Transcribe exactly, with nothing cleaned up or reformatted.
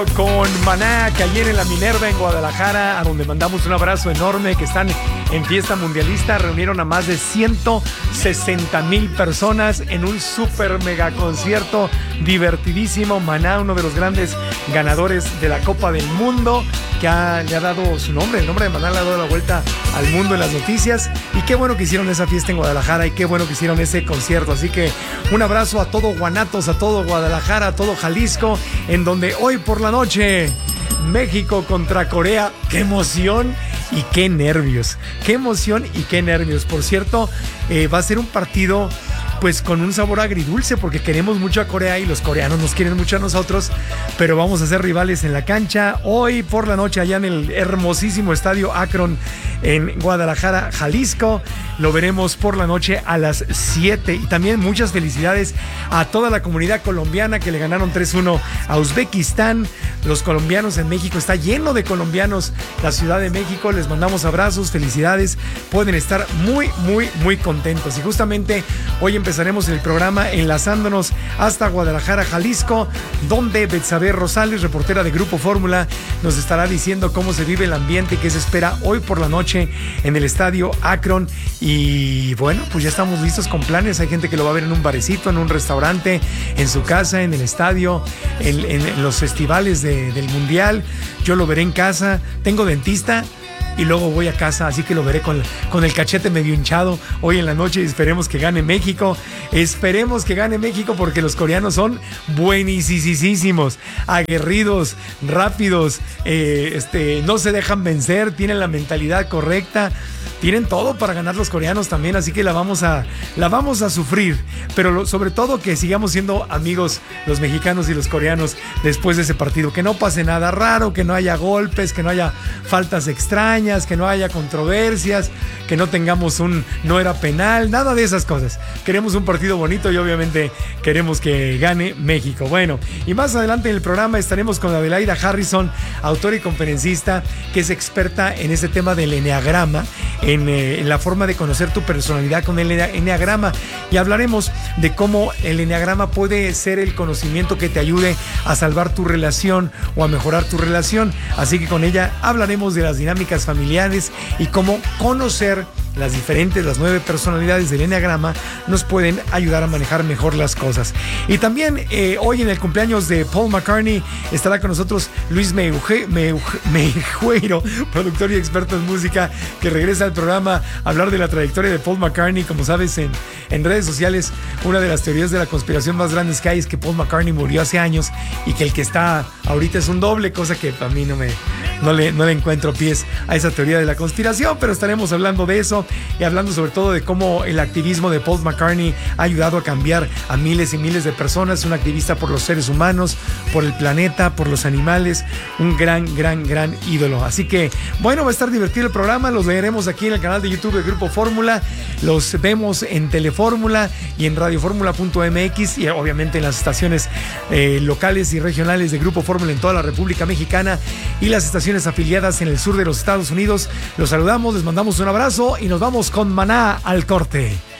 Con Maná, que ayer en la Minerva en Guadalajara, a donde mandamos un abrazo enorme, que están en fiesta mundialista, reunieron a más de ciento sesenta mil personas en un super mega concierto divertidísimo. Maná, uno de los grandes ganadores de la Copa del Mundo, que ha, le ha dado su nombre, el nombre de Maná le ha dado la vuelta al mundo en las noticias. Y qué bueno que hicieron esa fiesta en Guadalajara y qué bueno que hicieron ese concierto. Así que un abrazo a todo Guanatos, a todo Guadalajara, a todo Jalisco, en donde hoy por la noche México contra Corea. ¡Qué emoción! Y qué nervios, qué emoción y qué nervios. Por cierto, eh, va a ser un partido pues con un sabor agridulce, porque queremos mucho a Corea y los coreanos nos quieren mucho a nosotros, pero vamos a ser rivales en la cancha hoy por la noche allá en el hermosísimo estadio Akron en Guadalajara, Jalisco. Lo veremos por la noche a las siete. Y también muchas felicidades a toda la comunidad colombiana que le ganaron tres uno a Uzbekistán. Los colombianos en México, está lleno de colombianos la Ciudad de México. Les mandamos abrazos, felicidades. Pueden estar muy, muy, muy contentos. Y justamente hoy empezaremos el programa enlazándonos hasta Guadalajara, Jalisco, donde Betsabe Rosales, reportera de Grupo Fórmula, nos estará diciendo cómo se vive el ambiente que se espera hoy por la noche en el estadio Akron. Y bueno, pues ya estamos listos con planes. Hay gente que lo va a ver en un barecito, en un restaurante, en su casa, en el estadio, en, en, en los festivales de, del Mundial. Yo lo veré en casa. Tengo dentista y luego voy a casa, así que lo veré con, con el cachete medio hinchado hoy en la noche. Y esperemos que gane México. Esperemos que gane México, porque los coreanos son buenísimos, aguerridos, rápidos, eh, este, no se dejan vencer, tienen la mentalidad correcta. Tienen todo para ganar los coreanos también, así que la vamos a, la vamos a sufrir. Pero lo, sobre todo que sigamos siendo amigos los mexicanos y los coreanos después de ese partido. Que no pase nada raro, que no haya golpes, que no haya faltas extrañas, que no haya controversias, que no tengamos un no era penal, nada de esas cosas. Queremos un partido bonito y obviamente queremos que gane México. Bueno, y más adelante en el programa estaremos con Adelaida Harrison, autora y conferencista, que es experta en este tema del eneagrama, En, eh, en la forma de conocer tu personalidad con el eneagrama, y hablaremos de cómo el eneagrama puede ser el conocimiento que te ayude a salvar tu relación o a mejorar tu relación. Así que con ella hablaremos de las dinámicas familiares y cómo conocer las diferentes, las nueve personalidades del eneagrama nos pueden ayudar a manejar mejor las cosas. Y también eh, hoy en el cumpleaños de Paul McCartney estará con nosotros Luis Meuje, Meuje, Meijueiro, productor y experto en música, que regresa al programa a hablar de la trayectoria de Paul McCartney. Como sabes, en, en redes sociales, una de las teorías de la conspiración más grandes que hay es que Paul McCartney murió hace años y que el que está ahorita es un doble, cosa que a mí no me no le, no le encuentro pies a esa teoría de la conspiración, pero estaremos hablando de eso y hablando sobre todo de cómo el activismo de Paul McCartney ha ayudado a cambiar a miles y miles de personas. Un activista por los seres humanos, por el planeta, por los animales, un gran, gran, gran ídolo. Así que, bueno, va a estar divertido el programa. Los veremos aquí en el canal de YouTube de Grupo Fórmula. Los vemos en Telefórmula y en radiofórmula punto m x, y obviamente en las estaciones eh, locales y regionales de Grupo Fórmula en toda la República Mexicana y las estaciones afiliadas en el sur de los Estados Unidos. Los saludamos, les mandamos un abrazo y nos vamos con Maná al corte.